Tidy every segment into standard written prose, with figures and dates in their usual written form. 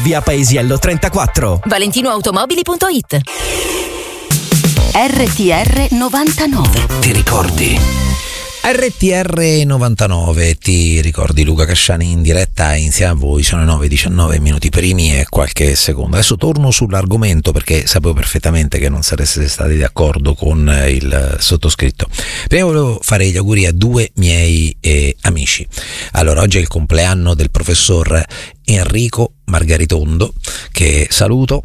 via Paesiello 34. ValentinoAutomobili.it. RTR 99. Ti ricordi? RTR 99, ti ricordi? Luca Casciani in diretta insieme a voi, sono le 9:19 minuti primi e qualche secondo. Adesso torno sull'argomento perché sapevo perfettamente che non sareste stati d'accordo con il sottoscritto. Prima volevo fare gli auguri a due miei amici. Allora, oggi è il compleanno del professor Enrico Margaritondo, che saluto,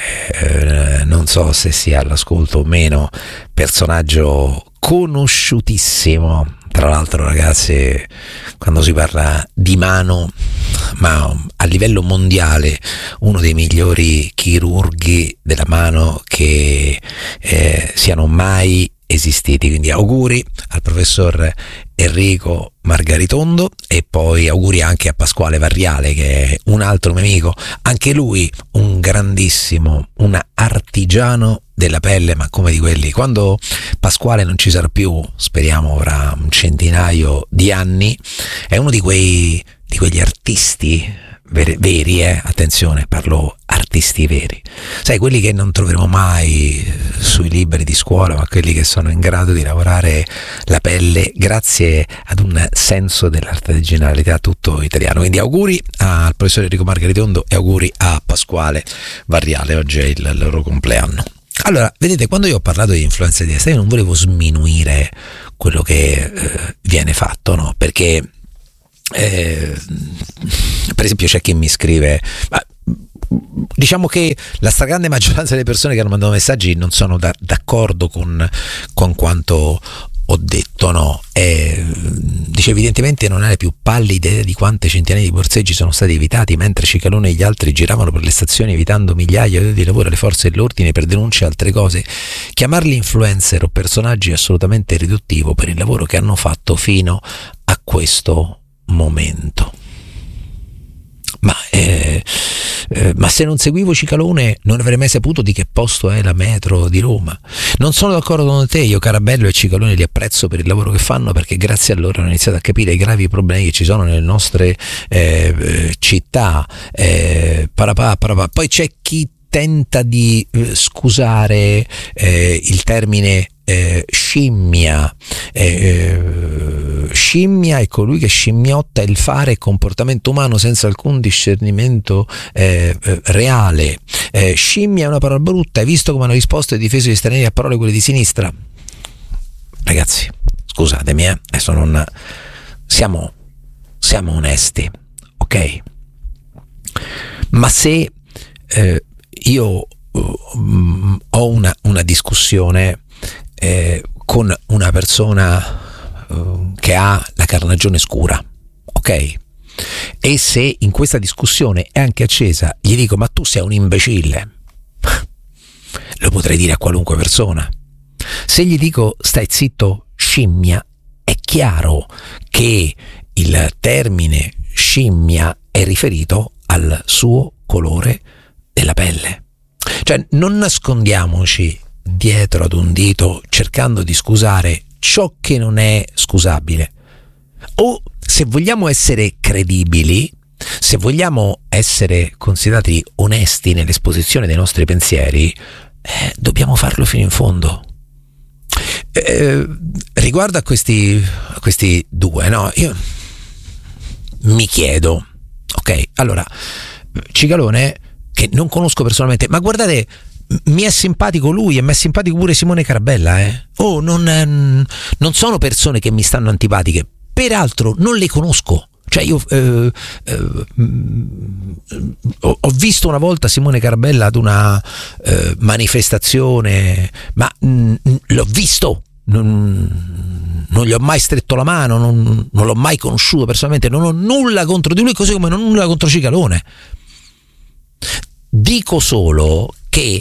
non so se sia all'ascolto o meno, personaggio conosciutissimo. Tra l'altro, ragazzi, quando si parla di mano, ma a livello mondiale, uno dei migliori chirurghi della mano che siano mai esistiti. Quindi auguri al professor Enrico Margaritondo e poi auguri anche a Pasquale Varriale, che è un altro mio amico, anche lui un grandissimo, un artigiano della pelle, ma come di quelli. Quando Pasquale non ci sarà più, speriamo avrà un centinaio di anni, è uno di quegli artisti veri, attenzione, parlo artisti veri, sai, quelli che non troveremo mai sui libri di scuola, ma quelli che sono in grado di lavorare la pelle grazie ad un senso dell'artigianalità tutto italiano. Quindi auguri al professor Enrico Margaritondo e auguri a Pasquale Varriale, oggi è il loro compleanno. Allora, vedete, quando io ho parlato di influenza di destra, io non volevo sminuire quello che viene fatto, no? Perché per esempio c'è chi mi scrive, ma diciamo che la stragrande maggioranza delle persone che hanno mandato messaggi non sono d'accordo con quanto ho detto, no? Dice, evidentemente non ha le più pallide idea di quante centinaia di borseggi sono stati evitati, mentre Cicalone e gli altri giravano per le stazioni evitando migliaia di lavoro alle forze dell'ordine per denunce e altre cose. Chiamarli influencer o personaggi è assolutamente riduttivo per il lavoro che hanno fatto fino a questo momento. Ma se non seguivo Cicalone non avrei mai saputo di che posto è la metro di Roma. Non sono d'accordo con te, io Carabello e Cicalone li apprezzo per il lavoro che fanno, perché grazie a loro ho iniziato a capire i gravi problemi che ci sono nelle nostre città. Poi c'è chi tenta di scusare il termine scimmia. Scimmia è colui che scimmiotta il fare e comportamento umano senza alcun discernimento reale. Scimmia è una parola brutta. Hai visto come hanno risposto e difeso gli stranieri a parole quelle di sinistra? Ragazzi, scusatemi, adesso non siamo onesti, ok? Ma se io ho una discussione con una persona che ha la carnagione scura, ok? E se in questa discussione è anche accesa, gli dico: ma tu sei un imbecille, lo potrei dire a qualunque persona. Se gli dico: stai zitto, scimmia, è chiaro che il termine scimmia è riferito al suo colore della pelle. Cioè, non nascondiamoci dietro ad un dito cercando di scusare ciò che non è scusabile. O, se vogliamo essere credibili, se vogliamo essere considerati onesti nell'esposizione dei nostri pensieri, dobbiamo farlo fino in fondo. Riguardo a questi due, no, io mi chiedo, ok, allora, Cicalone, che non conosco personalmente, ma guardate, mi è simpatico lui e mi è simpatico pure Simone Carabella, non sono persone che mi stanno antipatiche, peraltro non le conosco. Cioè, io ho visto una volta Simone Carabella ad una manifestazione, ma l'ho visto, non gli ho mai stretto la mano, non l'ho mai conosciuto personalmente, non ho nulla contro di lui, così come non ho nulla contro Cicalone. Dico solo che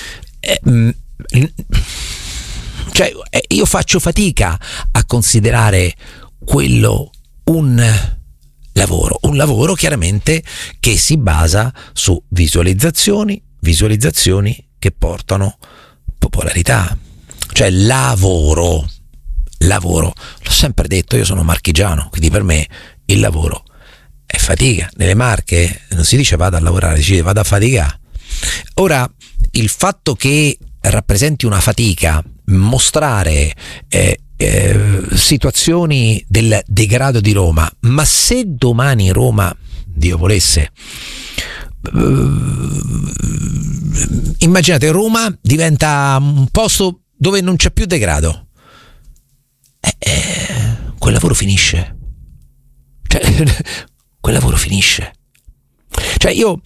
cioè, io faccio fatica a considerare quello un lavoro chiaramente che si basa su visualizzazioni che portano popolarità. Cioè, lavoro, l'ho sempre detto, io sono marchigiano, quindi per me il lavoro è fatica. Nelle Marche non si dice vado a lavorare, si dice vado a faticare. Ora, il fatto che rappresenti una fatica mostrare situazioni del degrado di Roma, ma se domani Roma, Dio volesse, immaginate Roma diventa un posto dove non c'è più degrado, quel lavoro finisce, quel lavoro finisce. Cioè io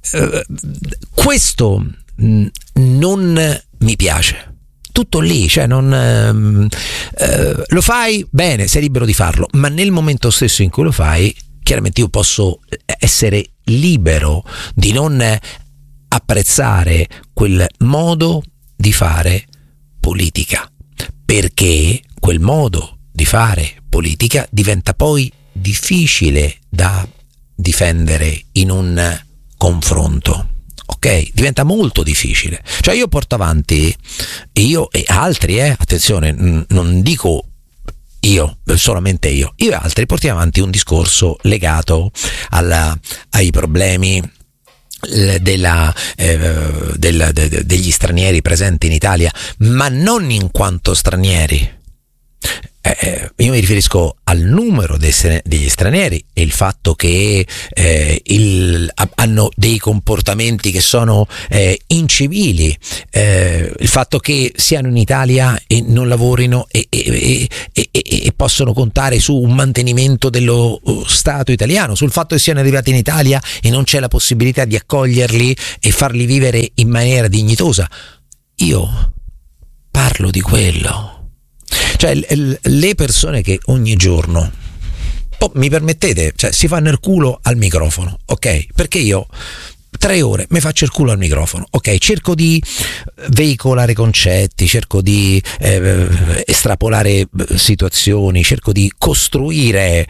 questo non mi piace. Tutto lì, cioè non lo fai bene, sei libero di farlo, ma nel momento stesso in cui lo fai, chiaramente io posso essere libero di non apprezzare quel modo di fare politica, perché quel modo di fare politica diventa poi difficile da difendere in un confronto. Ok, diventa molto difficile. Cioè io porto avanti, io e altri, attenzione, non dico io, solamente io e altri portiamo avanti un discorso legato ai problemi degli stranieri presenti in Italia, ma non in quanto stranieri. Io mi riferisco al numero degli stranieri e il fatto che hanno dei comportamenti che sono incivili, il fatto che siano in Italia e non lavorino e possono contare su un mantenimento dello Stato italiano, sul fatto che siano arrivati in Italia e non c'è la possibilità di accoglierli e farli vivere in maniera dignitosa. Io parlo di quello. Cioè le persone che ogni giorno, mi permettete, cioè si fanno il culo al microfono, ok? Perché io 3 ore mi faccio il culo al microfono, ok? Cerco di veicolare concetti, cerco di estrapolare situazioni, cerco di costruire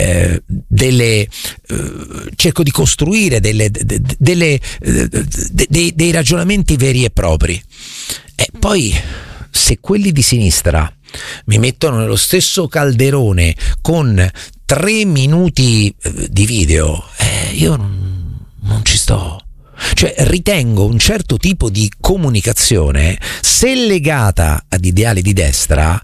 dei ragionamenti veri e propri. E poi se quelli di sinistra mi mettono nello stesso calderone con 3 minuti di video, io non ci sto. Cioè ritengo un certo tipo di comunicazione, se legata ad ideali di destra,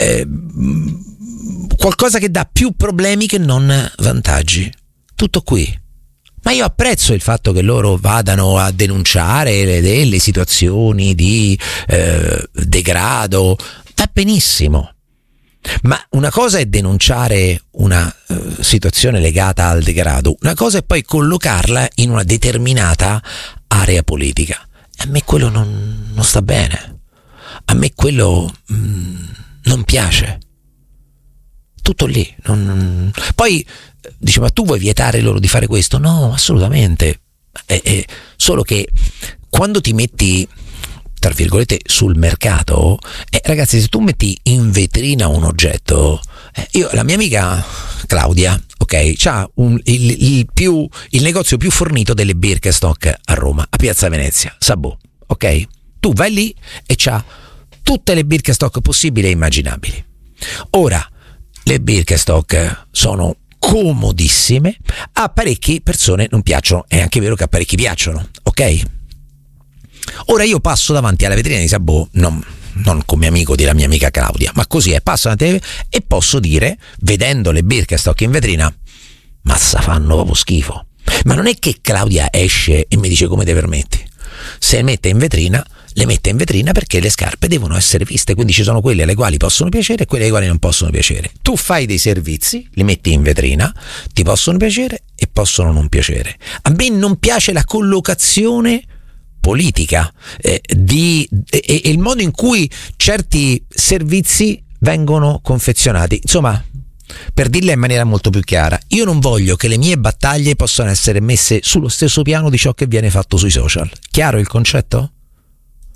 qualcosa che dà più problemi che non vantaggi. Tutto qui. Ma io apprezzo il fatto che loro vadano a denunciare delle situazioni di degrado, va benissimo. Ma una cosa è denunciare una situazione legata al degrado, una cosa è poi collocarla in una determinata area politica. A me quello non sta bene, a me quello non piace. Tutto lì. Poi dice, ma tu vuoi vietare loro di fare questo? No, assolutamente. Solo che quando ti metti, tra virgolette, sul mercato, ragazzi, se tu metti in vetrina un oggetto, la mia amica Claudia, ok, c'ha il negozio più fornito delle Birkenstock a Roma, a Piazza Venezia, Sabò, ok? Tu vai lì e c'ha tutte le Birkenstock possibili e immaginabili. Ora, le Birkenstock sono comodissime, a parecchie persone non piacciono, è anche vero che a parecchi piacciono, ok? Ora io passo davanti alla vetrina di Sabò, non come amico della mia amica Claudia, ma così passo davanti e posso dire, vedendo le Birkenstock in vetrina, massa fanno proprio schifo. Ma non è che Claudia esce e mi dice come te permetti. Se le mette in vetrina perché le scarpe devono essere viste, quindi ci sono quelle alle quali possono piacere e quelle alle quali non possono piacere. Tu fai dei servizi, li metti in vetrina, ti possono piacere e possono non piacere. A me non piace la collocazione politica e il modo in cui certi servizi vengono confezionati. Insomma, per dirla in maniera molto più chiara, io non voglio che le mie battaglie possano essere messe sullo stesso piano di ciò che viene fatto sui social. Chiaro il concetto?